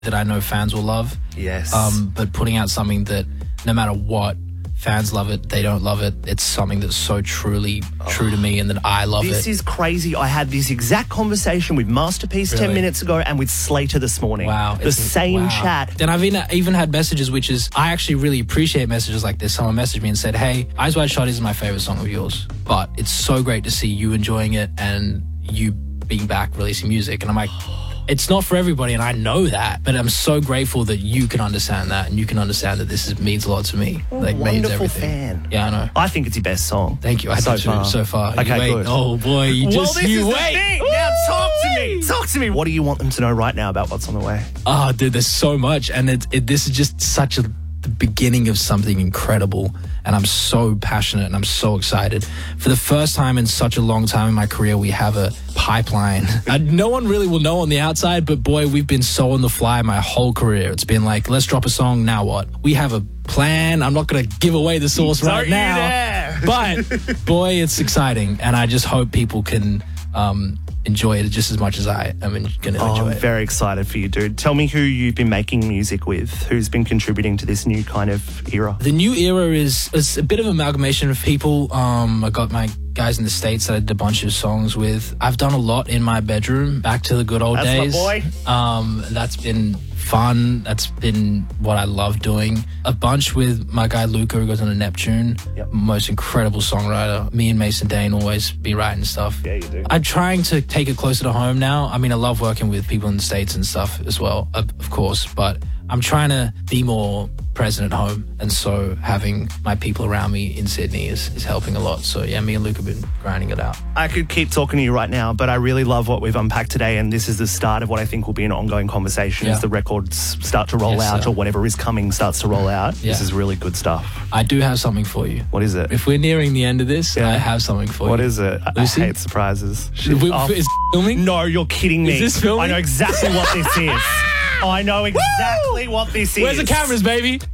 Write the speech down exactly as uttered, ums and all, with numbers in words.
that I know fans will love. Yes. Um, but putting out something that no matter what, fans love it, they don't love it. It's something that's so truly true to me and that I love this it. This is crazy. I had this exact conversation with Masterpiece Really? ten minutes ago and with Slater this morning. Wow. The It's- same wow. chat. Then I've even, even had messages, which is, I actually really appreciate messages like this. Someone messaged me and said, hey, Eyes Wide Shut isn't my favorite song of yours, but it's so great to see you enjoying it and you being back releasing music. And I'm like, it's not for everybody, and I know that, but I'm so grateful that you can understand that and you can understand that this is, means a lot to me. What a like, means wonderful everything. fan. Yeah, I know. I think it's your best song. Thank you. I so do too, far. so far. Okay, You wait. good. Oh boy, you well, just this you is wait. the thing. Now talk to me. Talk to me. What do you want them to know right now about what's on the way? Oh, dude, there's so much, and it, it this is just such a the beginning of something incredible, and I'm so passionate and I'm so excited. For the first time in such a long time in my career, we have a pipeline. uh, no one really will know on the outside, but boy, we've been so on the fly my whole career. It's been like, let's drop a song, now what? We have a plan. I'm not going to give away the source right Don't you now, dare. but boy, it's exciting, and I just hope people can um, enjoy it just as much as I am going to Oh, enjoy I'm it. very excited for you, dude. Tell me who you've been making music with, who's been contributing to this new kind of era. The new era is it's a bit of amalgamation of people. Um, I got my guys in the States that I did a bunch of songs with. I've done a lot in my bedroom, back to the good old That's my days. boy. Um, that's been fun. That's been what I love doing. A bunch with my guy Luca, who goes on to Neptune. Yep. Most incredible songwriter. Me and Mason Dane always be writing stuff. Yeah, you do. I'm trying to take it closer to home now. I mean, I love working with people in the States and stuff as well, of of course, but I'm trying to be more present at home, and so having my people around me in Sydney is, is helping a lot. So yeah, me and Luke have been grinding it out. I could keep talking to you right now, but I really love what we've unpacked today, and this is the start of what I think will be an ongoing conversation Yeah. as the records start to roll Yes, out, sir. or whatever is coming starts to roll out. Yeah. This is really good stuff. I do have something for you. What is it? If we're nearing the end of this, Yeah. I have something for What you. is it? I- Lucy? I hate surprises. We- Oh, Is filming? no, you're kidding me. Is this filming? I know exactly what this is. I know exactly what this is. Where's the cameras, baby?